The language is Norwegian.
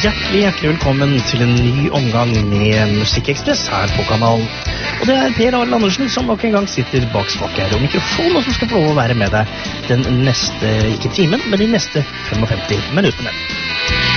Hjertelig velkommen til en ny omgang med Musikkekspress her på kanalen. Og det er Per Arild Andersen som nok en gang sitter bak spaker og mikrofon, og som skal få lov å være med deg den neste, ikke timen, men de neste 55 minuttene.